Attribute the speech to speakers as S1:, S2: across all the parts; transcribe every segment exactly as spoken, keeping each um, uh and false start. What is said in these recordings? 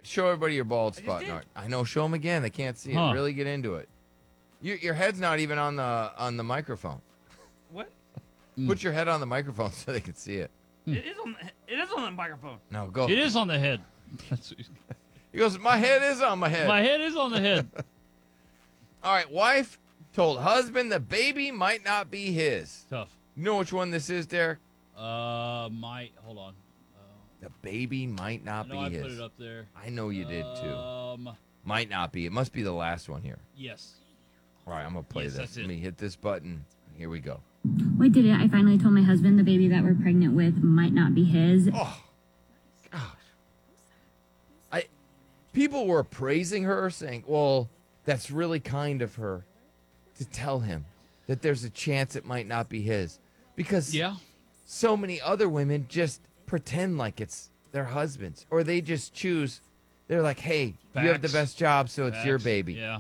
S1: show everybody your bald spot.
S2: did.
S1: Nard. I know. Show them again. They can't see
S3: Huh.
S1: it. Really get into it. Your your head's not even on the on the microphone.
S2: What?
S1: Put your head on the microphone so they can see it.
S2: It is on. The, it is on the microphone.
S1: No, go.
S3: It is on the head. That's-
S1: He goes. My head is on my head.
S3: My head is on the head.
S1: All right. Wife told husband the baby might not be his.
S3: Tough.
S1: You know which one this is, Derek?
S3: Uh, might hold on.
S1: The baby might
S3: I
S1: not
S3: know
S1: be
S3: I
S1: his.
S3: put it up there.
S1: I know you did too.
S3: Um,
S1: Might not be. It must be the last one here.
S3: yes.
S1: All right, I'm gonna play
S3: Yes,
S1: this.
S3: that's it.
S1: Let me hit this button. Here we go.
S4: Wait, did it? I finally told my husband the baby that we're pregnant with might not be his.
S1: Oh, gosh. I. People were praising her, saying, "Well, that's really kind of her to tell him that there's a chance it might not be his," because
S3: Yeah.
S1: so many other women just pretend like it's their husband's, or they just choose. They're like, "Hey, you have the
S3: Facts.
S1: best job, so it's your
S3: Facts.
S1: baby."
S3: Yeah.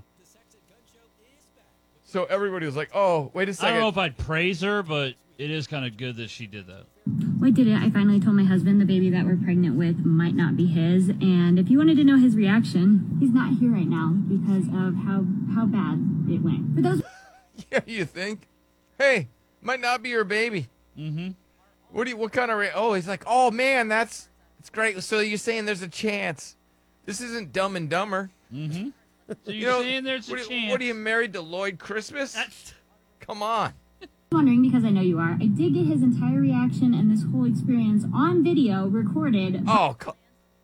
S1: So everybody was like, "Oh, wait a
S3: I
S1: second.
S3: don't know if I'd praise her, but it is kind of good that she did that.
S4: Wait, did it? I finally told my husband the baby that we're pregnant with might not be his. And if you wanted to know his reaction, he's not here right now because of how how bad it went. For those
S1: Yeah, you think? Hey, might not be your baby.
S3: Mm-hmm.
S1: What do you? What kind of? Re- oh, he's like, oh man, that's that's great. So you're saying there's a chance? This isn't Dumb and Dumber.
S3: Mm-hmm. So you're
S1: You know,
S3: saying there's a
S1: what, are-
S3: chance.
S1: what are you married to Lloyd Christmas?
S2: That's.
S1: Come on.
S4: wondering, because I know you are, I did get his entire reaction and this whole experience on video recorded.
S1: Oh, co-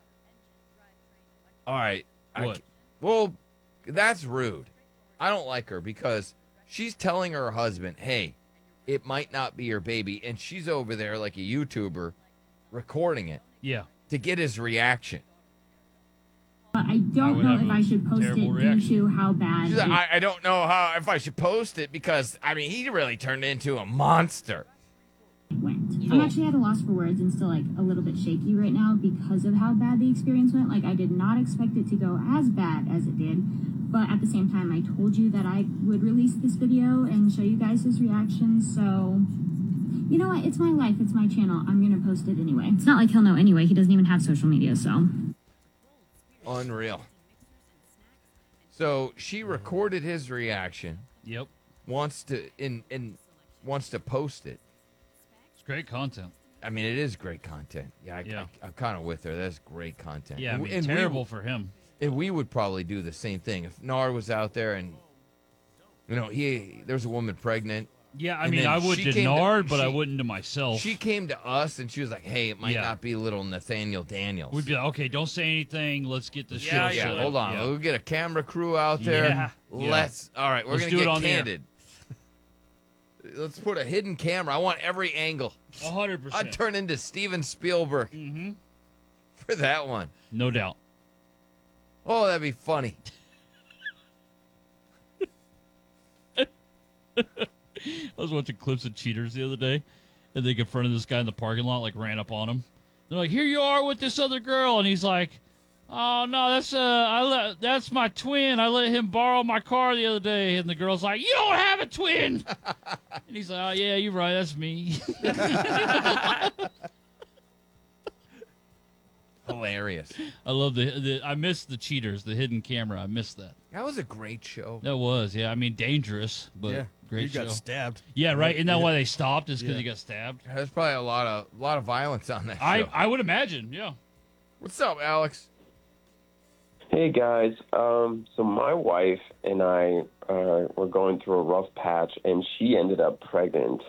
S1: all right. I
S3: What?
S1: ca- well, that's rude. I don't like her because she's telling her husband, "Hey, it might not be your baby," and she's over there like a YouTuber, recording it
S3: Yeah.
S1: to get his reaction.
S4: But I
S3: I
S4: don't
S3: would
S4: know
S3: have
S4: if
S3: a
S4: I should post it
S3: terrible
S4: due
S3: reaction.
S4: to how bad
S1: She's like,
S4: it
S1: I, I don't know how if I should post it because I mean he really turned into a monster.
S4: went.
S3: Cool.
S4: I'm actually at a loss for words and still like a little bit shaky right now because of how bad the experience went. Like I did not expect it to go as bad as it did, but at the same time I told you that I would release this video and show you guys his reaction. So you know what? It's my life. It's my channel. I'm gonna post it anyway. It's not like he'll know anyway. He doesn't even have social media, so.
S1: Unreal. So she recorded his reaction,
S3: Yep.
S1: wants to in and wants to post it.
S3: It's great content.
S1: I mean, it is great content. Yeah, I,
S3: Yeah.
S1: I, am kind of with her. That's great content.
S3: Yeah, I
S1: And
S3: mean,
S1: we- and we-
S3: terrible for him.
S1: and we would probably do the same thing if Nard was out there and you know he there's a woman pregnant.
S3: Yeah, I
S1: And
S3: mean,
S1: then
S3: I would
S1: she
S3: to
S1: came to-
S3: Nard, but I
S1: she-
S3: wouldn't to myself.
S1: She came to us and she was like, "Hey, it might
S3: Yeah.
S1: not be little Nathaniel Daniels."
S3: We'd be like, okay, don't say anything. Let's get the
S2: Yeah,
S3: show
S1: yeah,
S3: set
S1: hold
S3: up.
S1: on.
S3: Yeah.
S1: We'll get a camera crew out there.
S3: Yeah.
S1: Let's. All right, we're
S3: Let's
S1: gonna
S3: do it
S1: get
S3: on the air.
S1: candid. Let's put a hidden camera. I want every angle.
S3: A hundred percent.
S1: I'd turn into Steven Spielberg
S3: Mm-hmm.
S1: for that one.
S3: No doubt.
S1: Oh, that'd be funny.
S3: I was watching clips of Cheaters the other day, and they confronted this guy in the parking lot, like ran up on him. They're like, "Here you are with this other girl," and he's like, "Oh no, that's uh, I let that's my twin. I let him borrow my car the other day." And the girl's like, "You don't have a twin." And he's like, "Oh yeah, you're right. That's me."
S1: Hilarious.
S3: I love the, the. I missed the Cheaters, the hidden camera. I missed that.
S1: That was a great show.
S3: That was, yeah. I mean, dangerous, but
S5: yeah,
S3: great
S5: you
S3: show.
S5: got stabbed.
S3: Yeah, right. Isn't that
S5: Yeah.
S3: why they stopped? Is because
S5: Yeah.
S3: he got stabbed.
S1: There's probably a lot of lot of violence on that show.
S3: I I would imagine. Yeah.
S1: What's up, Alex?
S6: Hey guys, um, so my wife and I uh, were going through a rough patch, and she ended up pregnant.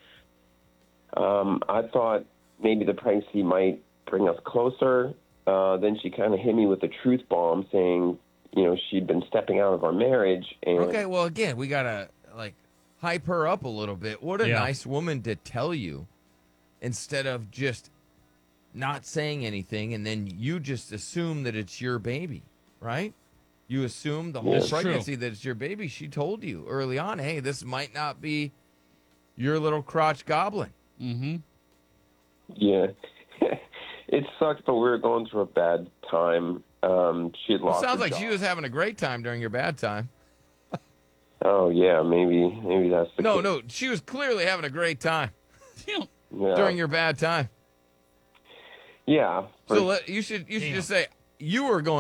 S6: Um, I thought maybe the pregnancy might bring us closer. Uh, then she kind of hit me with the truth bomb, saying, you know, she'd been stepping out of our marriage. And
S1: Okay, well, again, we gotta like hype her up a little bit. What a
S3: Yeah.
S1: nice woman to tell you, instead of just not saying anything, and then you just assume that it's your baby, right? You assume the whole
S3: That's true.
S1: pregnancy that it's your baby. She told you early on, hey, this might not be your little crotch goblin.
S3: Mm-hmm.
S6: yeah, it sucked, but we were going through a bad time. Um, she had
S1: Well,
S6: lost
S1: sounds
S6: her
S1: like she
S6: job.
S1: was having a great time during your bad time.
S6: Oh yeah, maybe maybe that's the
S1: No,
S6: case.
S1: no, she was clearly having a great time
S6: Yeah.
S1: during your bad time.
S6: yeah.
S1: So
S6: but-
S1: let, you should you should
S3: Damn.
S1: just say you were going